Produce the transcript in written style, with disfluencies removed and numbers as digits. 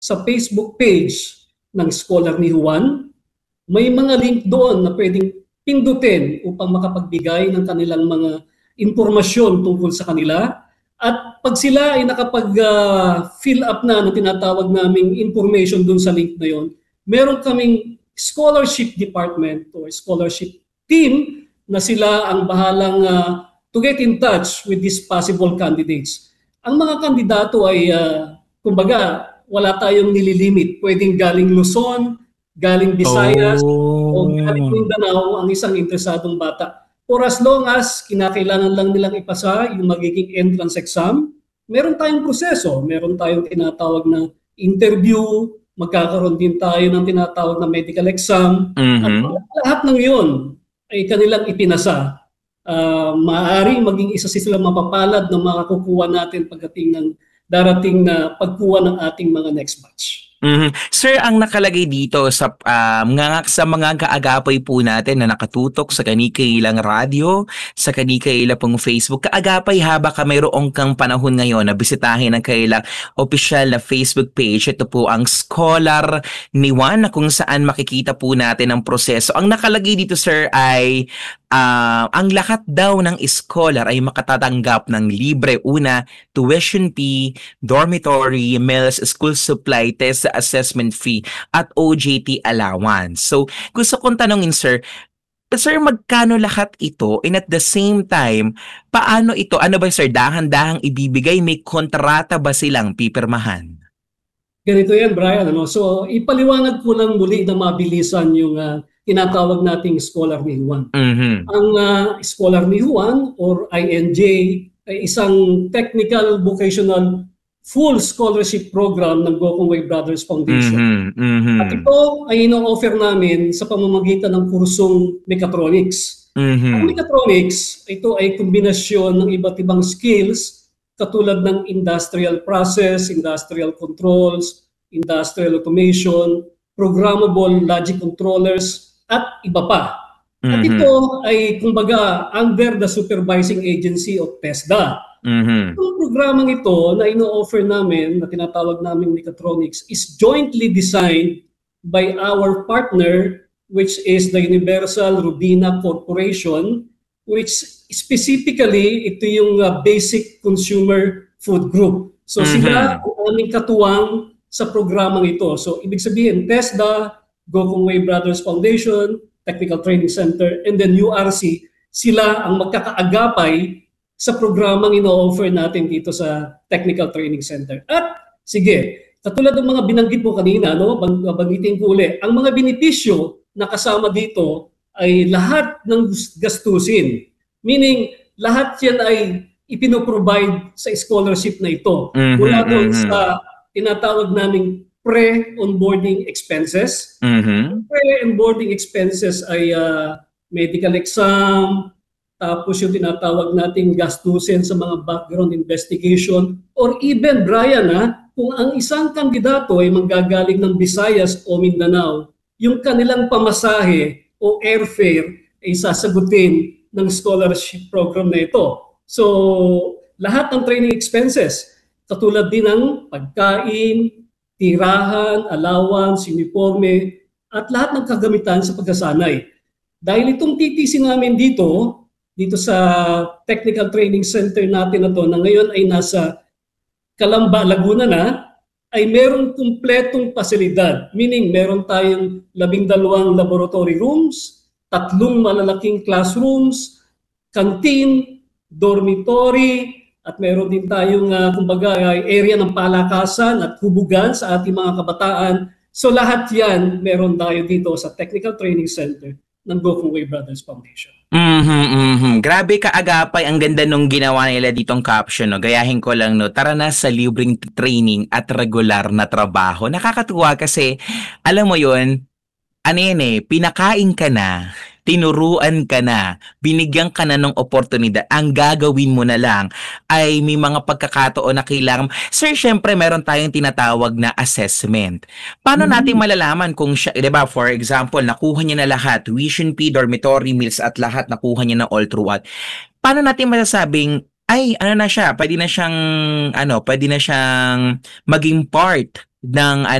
sa Facebook page ng Scholar ni Juan. May mga link doon na pwedeng pindutin upang makapagbigay ng kanilang mga impormasyon tungkol sa kanila. At pag sila ay nakapag-fill up na ng tinatawag naming information doon sa link na yon, meron kaming scholarship department or scholarship team na sila ang bahalang to get in touch with these possible candidates. Ang mga kandidato ay, kumbaga, wala tayong nililimit. Pwedeng galing Luzon, galing Visayas, o galing Mindanao ang isang interesadong bata. For as long as kinakailangan lang nilang ipasa yung magiging entrance exam, meron tayong proseso. Meron tayong tinatawag na interview, magkakaroon din tayo ng tinatawag na medical exam. At lahat ng yun ay kanilang ipinasa. Maaari maging isa sila mapapalad na makakukuha natin pagdating ng darating na pagkuha ng ating mga next batch. Sir, ang nakalagay dito sa mga kaagapay po natin na nakatutok sa kanikailang radyo, sa kanikailang pong Facebook, kaagapay haba ka mayroong kang panahon ngayon na bisitahin ang kailang official na Facebook page. Ito po ang Scholar ni Juan na kung saan makikita po natin ang proseso. Ang nakalagay dito, sir, ay ang lahat daw ng scholar ay makatatanggap ng libre una, tuition fee, dormitory, meals, school supply, test assessment fee, at OJT allowance. So, gusto kong tanongin, sir, magkano lahat ito? And at the same time, paano ito? Ano ba, sir, dahan-dahang ibibigay? May kontrata ba silang pipirmahan? Ganito yan, Brian. So, ipaliwanag ko lang muli na mabilisan yung tinatawag nating Scholar ni Juan. Ang Scholar ni Juan or INJ ay isang technical vocational full scholarship program ng Gokong Way Brothers Foundation. At ito ay ino-offer namin sa pamamagitan ng kursong mechatronics. Ang mechatronics, ito ay kombinasyon ng iba't ibang skills katulad ng industrial process, industrial controls, industrial automation, programmable logic controllers, at iba pa. At ito ay kumbaga under the supervising agency of TESDA. Itong programang ito na ino-offer namin, na tinatawag namin mechatronics, is jointly designed by our partner, which is the Universal Robina Corporation, which specifically ito yung basic consumer food group. So sila ang aming katuwang sa programang ito. So ibig sabihin, TESDA, Gokong Way Brothers Foundation, Technical Training Center, and then URC, sila ang magkakaagapay sa programang ino-offer natin dito sa Technical Training Center. At sige, katulad ng mga binanggit mo kanina, banggitin ko uli, ang mga benepisyo na kasama dito ay lahat ng gastusin. Meaning, lahat yan ay ipinoprovide sa scholarship na ito. Mula doon sa tinatawag naming pre-onboarding expenses. Pre-onboarding expenses ay medical exam, tapos yung tinatawag nating gastusin sa mga background investigation, or even, Brian, kung ang isang kandidato ay manggagaling ng Visayas o Mindanao, yung kanilang pamasahe o airfare ay sasagutin ng scholarship program na ito. So, lahat ng training expenses, katulad din ng pagkain, tirahan, allowance, uniforme, at lahat ng kagamitan sa pagkasanay. Dahil itong TTC namin dito sa Technical Training Center natin na to, na ngayon ay nasa Calamba, Laguna na, ay merong kumpletong pasilidad. Meaning, meron tayong 12 laboratory rooms, 3 malalaking classrooms, canteen, dormitory, at meron din tayong kumbaga area ng palakasan at hubugan sa ating mga kabataan. So lahat yan meron tayo dito sa Technical Training Center ng Gokong Way Brothers Foundation. Grabe kaagapay, ang ganda nung ginawa nila ditong caption, no? Gayahin ko lang, no? Tara na sa libreng training at regular na trabaho. Nakakatuwa kasi, alam mo yun, pinakain ka na, tinuruan ka na, binigyan ka na ng oportunidad, ang gagawin mo na lang ay may mga pagkakataon na kailangan. Sir, syempre meron tayong tinatawag na assessment. Paano natin malalaman kung siya, diba, for example, nakuha niya na lahat, tuition fee, dormitory, meals at lahat, nakuha niya na all throughout. Paano natin masasabing ay ano na siya, pwede na siyang maging part ng